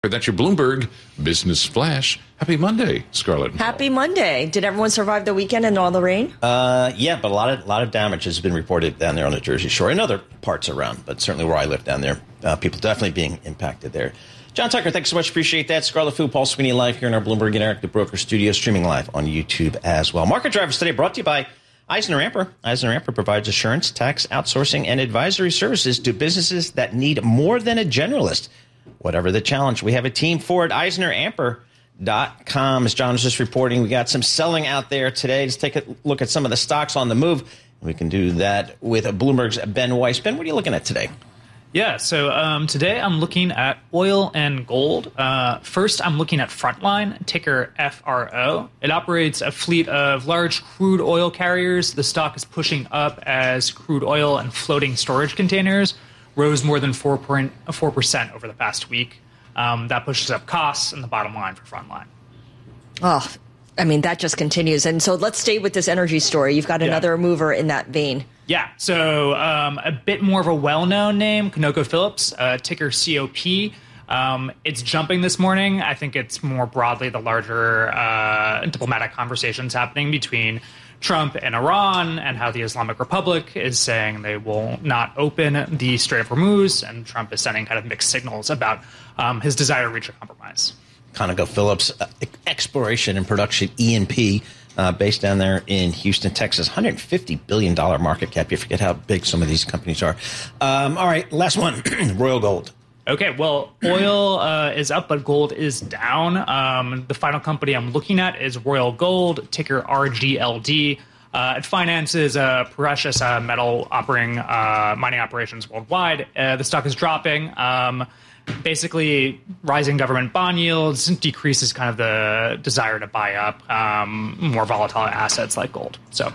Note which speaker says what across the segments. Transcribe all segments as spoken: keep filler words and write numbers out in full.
Speaker 1: That's your Bloomberg Business Flash. Happy Monday, Scarlett.
Speaker 2: Happy Monday. Did everyone survive the weekend and all the rain?
Speaker 3: Uh, yeah, but a lot of lot of damage has been reported down there on the Jersey Shore and other parts around, but certainly where I live down there, uh, people definitely being impacted there. John Tucker, thanks so much. Appreciate that. Scarlett Fu, Paul Sweeney live here in our Bloomberg and Eric the Broker studio, streaming live on YouTube as well. Market Drivers today brought to you by Eisner Amper. Eisner Amper provides assurance, tax, outsourcing, and advisory services to businesses that need more than a generalist. Whatever the challenge, we have a team for it. Eisner Amper dot com. As John was just reporting, we got some selling out there today. Let's take a look at some of the stocks on the move. We can do that with Bloomberg's Ben Weiss. Ben, what are you looking at today?
Speaker 4: Yeah, so um, today I'm looking at oil and gold. Uh, first, I'm looking at Frontline, ticker F R O. It operates a fleet of large crude oil carriers. The stock is pushing up as crude oil and floating storage containers rose more than four point four percent over the past week. Um, that pushes up costs and the bottom line for Frontline.
Speaker 2: Oh, I mean, that just continues. And so let's stay with this energy story. You've got another yeah. mover in that vein.
Speaker 4: Yeah, so um, a bit more of a well-known name, ConocoPhillips, uh, ticker C O P. Um, it's jumping this morning. I think it's more broadly the larger uh, diplomatic conversations happening between Trump and Iran, and how the Islamic Republic is saying they will not open the Strait of Hormuz, and Trump is sending kind of mixed signals about um, his desire to reach a compromise.
Speaker 3: ConocoPhillips, uh, exploration and production, E and P, uh, based down there in Houston, Texas, one hundred fifty billion dollars market cap. You forget how big some of these companies are. Um, all right, last one, Royal Gold.
Speaker 4: Okay, well, oil uh, is up, but gold is down. Um, the final company I'm looking at is Royal Gold, ticker R G L D. Uh, it finances uh, precious uh, metal operating, uh, mining operations worldwide. Uh, the stock is dropping. Um, basically, rising government bond yields decreases kind of the desire to buy up um, more volatile assets like gold. So.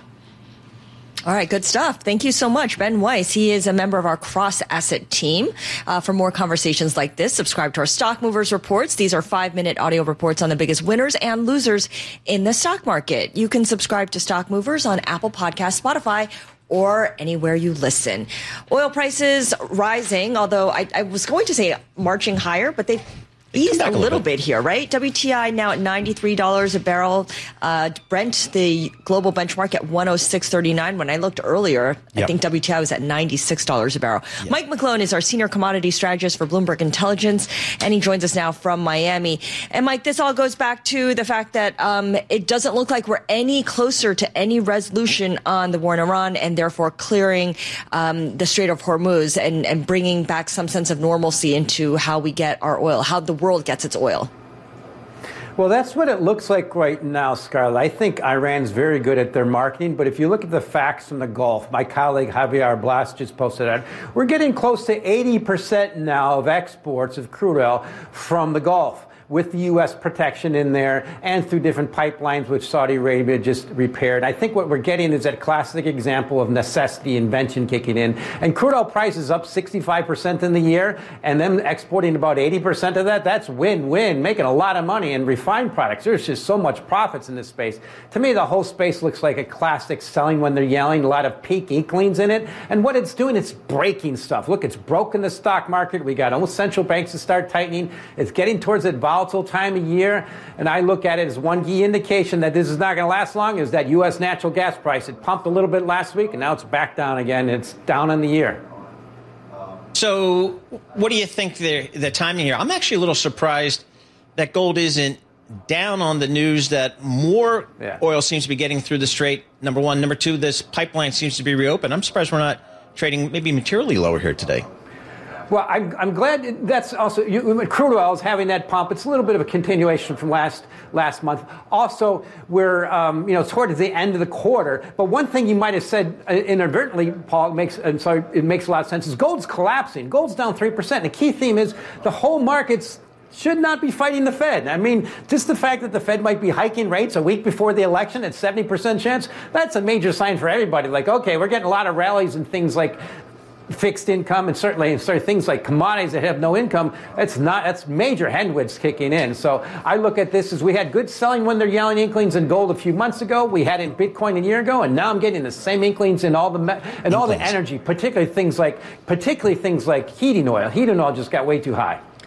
Speaker 2: All right, good stuff. Thank you so much, Ben Weiss. He is a member of our cross-asset team. Uh, for more conversations like this, subscribe to our Stock Movers reports. These are five-minute audio reports on the biggest winners and losers in the stock market. You can subscribe to Stock Movers on Apple Podcasts, Spotify, or anywhere you listen. Oil prices rising, although I, I was going to say marching higher, but they've eased a little bit here, right? W T I now at ninety-three dollars a barrel. Uh, Brent, the global benchmark, at one oh six thirty-nine. When I looked earlier, yep. I think W T I was at ninety-six dollars a barrel. Yep. Mike McClone is our senior commodity strategist for Bloomberg Intelligence, and he joins us now from Miami. And Mike, this all goes back to the fact that um, it doesn't look like we're any closer to any resolution on the war in Iran, and therefore clearing um, the Strait of Hormuz and, and bringing back some sense of normalcy into how we get our oil, how the world gets its oil.
Speaker 5: Well, that's what it looks like right now, Scarlett. I think Iran's very good at their marketing, but if you look at the facts from the Gulf, my colleague Javier Blas just posted that, we're getting close to eighty percent now of exports of crude oil from the Gulf, with the U S protection in there and through different pipelines which Saudi Arabia just repaired. I think what we're getting is that classic example of necessity invention kicking in. And crude oil prices up sixty-five percent in the year, and them exporting about eighty percent of that, that's win-win, making a lot of money in refined products. There's just so much profits in this space. To me, the whole space looks like a classic selling when they're yelling, a lot of peak inklings in it. And what it's doing, it's breaking stuff. Look, it's broken the stock market. We got almost central banks to start tightening. It's getting towards that volatile time of year, and I look at it as one key indication that this is not going to last long is that U S natural gas price. It pumped a little bit last week, and now it's back down again. It's down on the year.
Speaker 3: So what do you think the, the timing here? I'm actually a little surprised that gold isn't down on the news that more yeah. oil seems to be getting through the strait, number one. Number two, this pipeline seems to be reopened. I'm surprised we're not trading maybe materially lower here today.
Speaker 5: Well, I'm, I'm glad that's also, you, crude oil is having that pump. It's a little bit of a continuation from last last month. Also, we're, um, you know, towards the end of the quarter. But one thing you might have said inadvertently, Paul, makes, I'm sorry, it makes a lot of sense, is gold's collapsing. Gold's down three percent. The key theme is the whole market's should not be fighting the Fed. I mean, just the fact that the Fed might be hiking rates a week before the election at seventy percent chance, that's a major sign for everybody. Like, okay, we're getting a lot of rallies and things like fixed income, and certainly sorry, things like commodities that have no income. That's not that's major headwinds kicking in. So I look at this as we had good selling when they're yelling inklings in gold a few months ago. We had in Bitcoin a year ago, and now I'm getting the same inklings in all the me- and all the energy, particularly things like particularly things like heating oil. Heating oil just got way too high.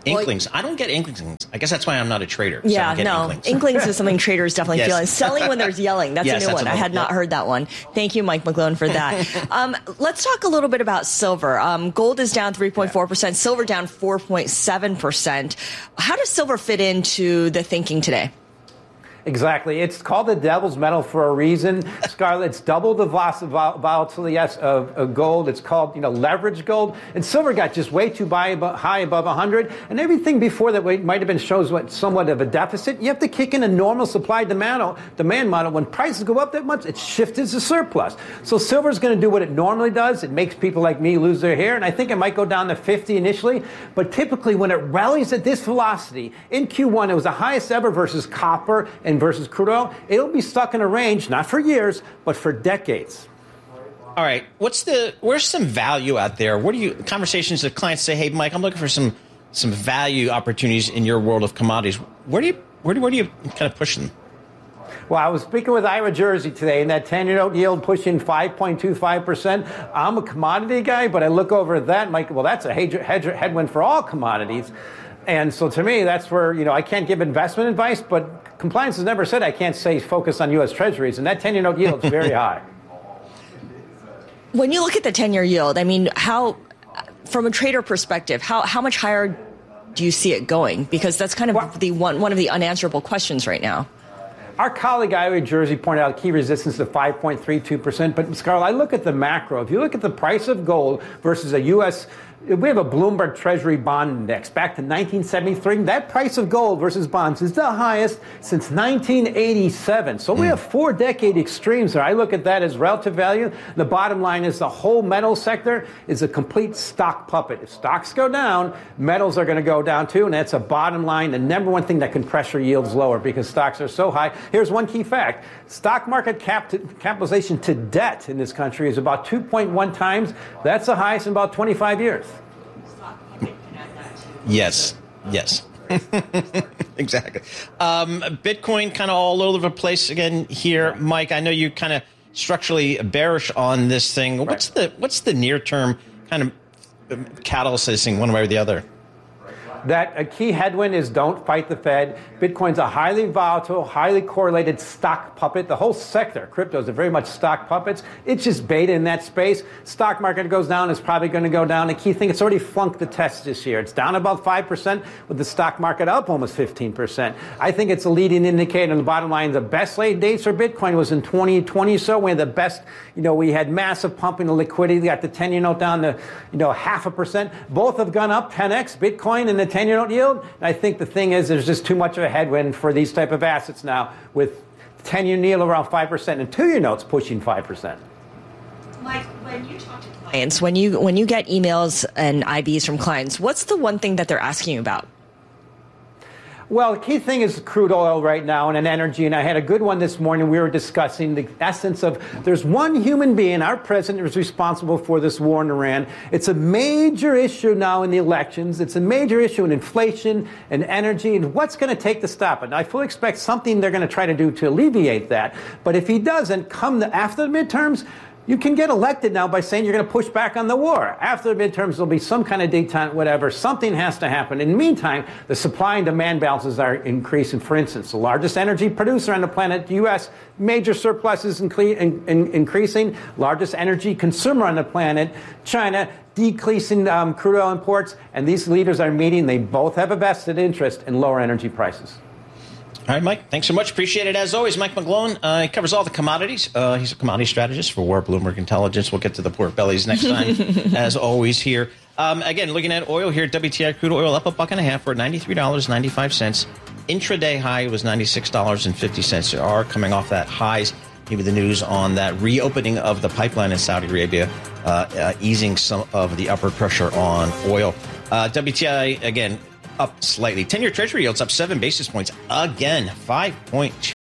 Speaker 3: Inklings. I don't get inklings. I guess that's why I'm not a trader. So
Speaker 2: Yeah,
Speaker 3: I don't get
Speaker 2: no.
Speaker 3: Inklings.
Speaker 2: Inklings is something traders definitely
Speaker 3: Yes.
Speaker 2: feel. And selling when there's yelling. That's
Speaker 3: Yes,
Speaker 2: a new
Speaker 3: that's
Speaker 2: one. I
Speaker 3: another-
Speaker 2: had not
Speaker 3: yeah.
Speaker 2: heard that one. Thank you, Mike McGlone, for that. um, let's talk a little bit about silver. Um, gold is down three point four percent. Silver down four point seven percent. How does silver fit into the thinking today?
Speaker 5: Exactly. It's called the devil's metal for a reason. Scarlett, it's double the vol- volatility yes, of, of gold. It's called, you know, leverage gold. And silver got just way too high above, high above one hundred. And everything before that might have been shows what somewhat of a deficit. You have to kick in a normal supply demand, demand model. When prices go up that much, it shifts to surplus. So silver's going to do what it normally does. It makes people like me lose their hair. And I think it might go down to fifty initially. But typically when it rallies at this velocity, in Q one, it was the highest ever versus copper and versus crude oil. It'll be stuck in a range, not for years, but for decades.
Speaker 3: All right. What's the, where's some value out there? What do you, conversations that clients say, hey, Mike, I'm looking for some, some value opportunities in your world of commodities. Where do you, where do, where do you kind of push them?
Speaker 5: Well, I was speaking with Ira Jersey today, and that ten-year note yield pushing five point two five percent. I'm a commodity guy, but I look over at that, Mike, well, that's a hedge, hedge, headwind for all commodities. And so to me, that's where, you know, I can't give investment advice, but compliance has never said I can't say focus on U S Treasuries, and that ten-year note yield is very high.
Speaker 2: When you look at the ten-year yield, I mean, how, from a trader perspective, how, how much higher do you see it going? Because that's kind of
Speaker 5: well,
Speaker 2: the one, one of the unanswerable questions right now.
Speaker 5: Our colleague Ira Jersey pointed out key resistance of five point three two percent. But, Scarlett, I look at the macro. If you look at the price of gold versus a U S, we have a Bloomberg Treasury bond index back to nineteen seventy-three. That price of gold versus bonds is the highest since nineteen eighty-seven. So we have four decade extremes there. I look at that as relative value. The bottom line is the whole metal sector is a complete stock puppet. If stocks go down, metals are going to go down too. And that's a bottom line, the number one thing that can pressure yields lower because stocks are so high. Here's one key fact. Stock market cap to, capitalization to debt in this country is about two point one times. That's the highest in about twenty-five years.
Speaker 3: Yes. Yes. Exactly. Um, Bitcoin kind of all over the place again here. Mike, I know you kind of structurally bearish on this thing. What's the what's the near term kind of catalyst of this thing one way or the other?
Speaker 5: That a key headwind is don't fight the Fed. Bitcoin's a highly volatile, highly correlated stock puppet. The whole sector, cryptos, are very much stock puppets. It's just beta in that space. Stock market goes down, it's probably going to go down. The key thing, it's already flunked the test this year. It's down about five percent with the stock market up almost fifteen percent. I think it's a leading indicator. And the bottom line, the best late days for Bitcoin was in twenty twenty. So we had the best, you know, we had massive pumping of liquidity. We got the ten-year note down to, you know, half a percent. Both have gone up ten x, Bitcoin and the ten-year note yield. And I think the thing is there's just too much of a headwind for these type of assets now with ten-year yield around five percent and two-year notes pushing five percent.
Speaker 2: Mike, when you talk to clients, when you, when you get emails and I Bs from clients, what's the one thing that they're asking you about?
Speaker 5: Well, the key thing is crude oil right now and an energy. And I had a good one this morning. We were discussing the essence of there's one human being, our president, is responsible for this war in Iran. It's a major issue now in the elections. It's a major issue in inflation and energy and what's going to take to stop it. And I fully expect something they're going to try to do to alleviate that. But if he doesn't, come the, after the midterms, you can get elected now by saying you're going to push back on the war. After the midterms, there'll be some kind of detente, whatever. Something has to happen. In the meantime, the supply and demand balances are increasing. For instance, the largest energy producer on the planet, the U S, major surpluses incre- in, in, increasing. Largest energy consumer on the planet, China, decreasing um, crude oil imports. And these leaders are meeting. They both have a vested interest in lower energy prices.
Speaker 3: All right, Mike, thanks so much. Appreciate it as always. Mike McGlone, uh, he covers all the commodities. Uh, he's a commodity strategist for War Bloomberg Intelligence. We'll get to the pork bellies next time, as always here. Um, again, looking at oil here, W T I crude oil up a buck and a half. We're at ninety-three dollars and ninety-five cents. Intraday high was ninety-six dollars and fifty cents. They are coming off that highs. Maybe the news on that reopening of the pipeline in Saudi Arabia, uh, uh, easing some of the upward pressure on oil. Uh, W T I, again, up slightly. ten-year Treasury yields up seven basis points again, five point